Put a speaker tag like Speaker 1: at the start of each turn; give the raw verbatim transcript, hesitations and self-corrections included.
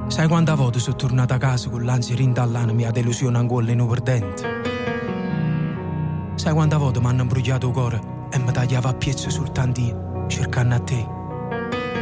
Speaker 1: Sai quante volte sono tornato a casa con l'ansia rintallana mia delusione ancora in per dentro? Sai quante volte mi hanno imbrugliato il cuore e mi tagliava a piezze soltanto io, cercando a te?